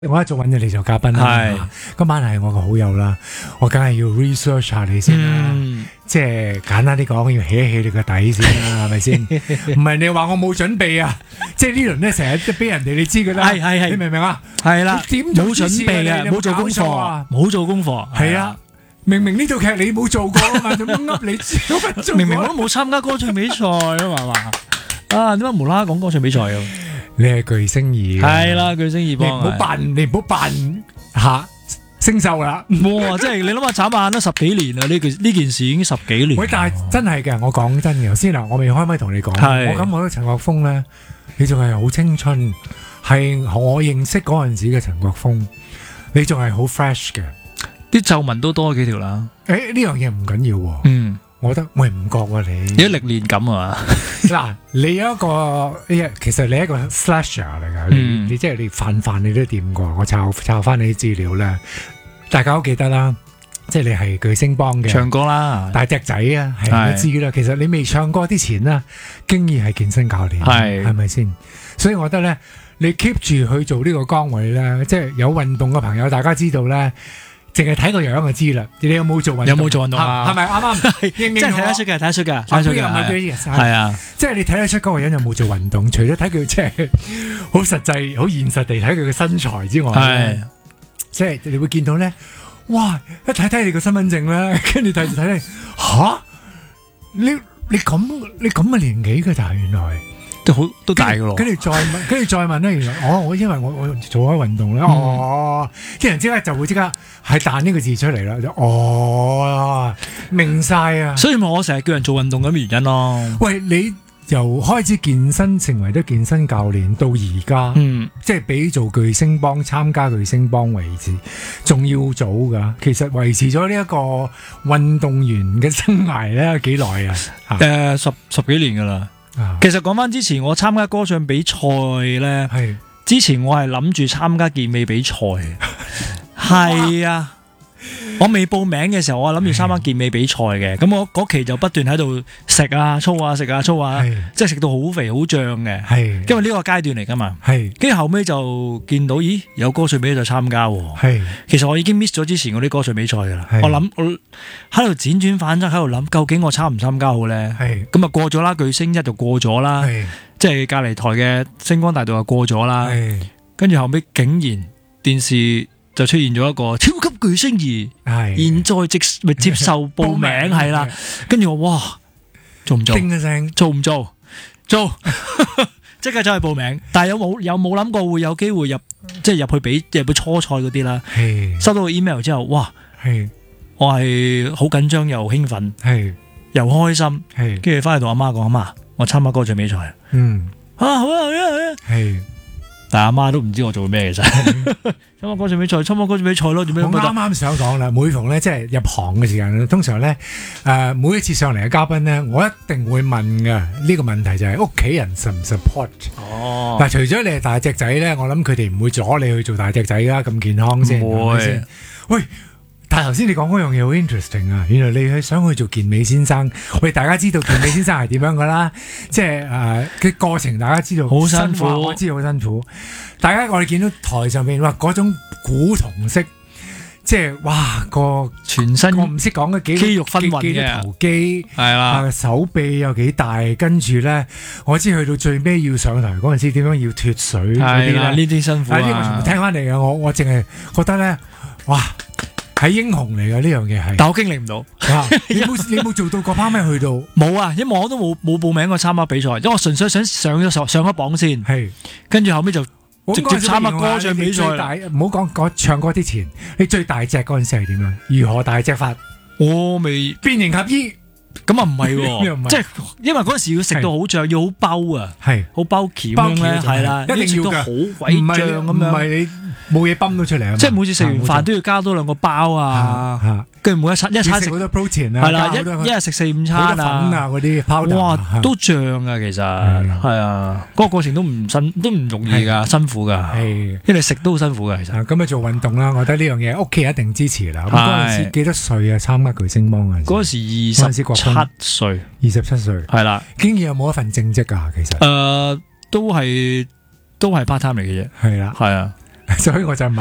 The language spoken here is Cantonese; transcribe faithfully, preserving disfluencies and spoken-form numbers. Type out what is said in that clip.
我一早揾咗你做嘉賓啦，今晚係我個好友啦，我梗係要 research 下你先啦，嗯、即係簡單啲講，要起一起你個底先啦，係咪先？唔係你話我冇準備啊，即係呢輪咧成日都俾人哋你知㗎啦，係係係，你明唔明啊？係啦，點冇準備啊？冇做功課，冇做功課，係啊。明明呢套劇你冇做過啊嘛，做乜噏你做乜做？明明我都冇參加歌唱比賽啊嘛嘛，啊點解無啦啦講歌唱比賽啊？你係巨聲二，係啦巨聲二幫，你唔好扮，你唔好扮吓星秀啦。哇！即係你諗下，眨眼都十幾年啦，呢件呢件事已經十幾年。喂，但係真係嘅，我講真嘅，頭先嗱，我未開咪同你講，我感覺到陳國峰咧，你仲係好青春，係我認識嗰陣時嘅陳國峰，你仲係好 fresh 嘅。啲皺紋都多幾條啦。誒，呢樣嘢唔緊要喎。嗯，我覺得喂唔覺啊你。有歷練感啊嘛。嗱，你有一個，其實你係一個 slasher 嚟㗎。嗯。你即係你泛泛你都掂過。我抄抄翻你啲資料咧，大家都記得啦。即係你係巨聲幫嘅。唱歌啦。大隻仔啊，係都知啦。其實你未唱歌之前咧，經已係健身教練。係。係咪先？所以我覺得咧，你 keep 住去做呢個崗位咧，即係有運動嘅朋友，大家知道咧。淨係睇個樣就知啦，你有冇做運動？有冇做運動啊？係咪啱啱？即係睇得出嘅，睇得出嘅，睇得出嘅。係啊，即係你睇得出嗰個人有冇做運動？除咗睇佢即係好實際、好現實地睇佢嘅身材之外，係即係你會見到咧，哇！一睇睇你個身份證咧，跟住睇住睇咧，吓你你咁你咁嘅年紀嘅就係原來。都好都大噶咯，跟住再問，跟住再問咧，原來哦，我因為我我做開運動咧，哦，啲人即刻就會即刻係彈呢個字出嚟啦，就哦，明晒啊！所以咪我成日叫人做運動咁原因咯。喂，你由開始健身成為咗健身教練到而家，嗯，即係比做巨聲幫參加巨聲幫為止，仲要早噶。其實維持咗呢一個運動員嘅生涯咧，幾耐啊？誒、呃，十十幾年噶啦。其實講翻之前我參加歌唱比賽咧，係之前我係諗住參加健美比賽，係啊，我未報名嘅時候我係諗住參加健美比賽嘅，咁我嗰期就不斷喺度食啊操啊食啊操啊，即係食到好肥好脹嘅，係因為呢個階段嚟噶嘛，係跟住後尾就見到咦有歌唱比賽參加，係其實我已經 miss 咗之前嗰啲歌唱比賽噶啦，我諗我喺度輾轉反側喺度諗究竟我參唔參加好咧，係咁啊過咗啦，巨聲一就過咗啦，即係隔籬台嘅星光大道就過咗啦，跟住後尾竟然電視就出現咗一個超級巨聲二，現在即咪接受報名係啦，跟住我哇做唔做？叮一聲做唔做？做，即刻走去報名。但係有冇有冇諗過會有機會入即係入去比入去初賽嗰啲啦？收到個 email 之後，哇！我係好緊張又興奮，又開心，跟住翻去同阿媽講：阿媽，我參加歌唱比賽。嗯，啊好啊好啊好啊。但係阿媽都唔知我做咩其實，參加歌唱比賽，參加歌唱比賽咯，做咩？我啱啱想講啦，每逢咧即係入行嘅時間，通常咧誒、呃、每一次上嚟嘅嘉賓咧，我一定會問嘅呢、這個問題就係屋企人 support。哦，嗱，除咗你係大隻仔咧，我諗佢哋唔會阻你去做大隻仔啦，咁健康先，係咪先？喂！但係頭先你講嗰樣嘢好 interesting 啊！原來你係想去做健美先生。喂，大家知道健美先生係點樣噶啦？即係誒嘅過程，大家知道好辛苦，我知道好辛苦。大家我哋見到台上面哇嗰種古銅色，即係哇個全身我唔識講嘅幾肌肉分運嘅頭肌係啦，手臂有幾大，跟住咧我知去到最尾要上台嗰陣時點樣要脫水嗰啲啦，呢啲辛苦啊！呢啲我全部聽翻嚟嘅，我我淨係覺得咧，哇！係英雄嚟㗎呢樣嘢係，但我經歷唔到。你冇你冇做到嗰 part 咩？去到冇啊，因為我都冇冇報名過參加比賽，因為我純粹想上咗上上咗榜先，係跟住後尾就直接參加歌唱比賽。唔好講講唱歌之前，你最大隻嗰陣時係點樣？如何大隻法？我未變形合衣。咁啊唔係喎，即係因為嗰陣時要食到好脹，要好包啊，係好包鉗咁咧，係啦，一定要嘅，好鬼脹咁樣，唔係你冇嘢泵到出嚟啊！即係每次食完飯都要加多兩個包啊，跟住每一餐一餐食好多 protein 啊，係啦，一一日食四五餐啊，粉啊嗰啲泡豆，哇都脹啊，其實係啊，嗰個過程都唔辛都唔容易噶，辛苦噶，係因為食都好辛苦噶，其實。咁啊做運動啦，我覺得呢樣嘢屋企一定支持啦。咁嗰陣時幾多歲啊？參加巨聲幫啊？嗰陣時二十七歲，二十七歲係啦。經驗有冇一份正職啊？其實誒，都係都係 part time 嚟嘅啫。係啦，係啊。 所以我就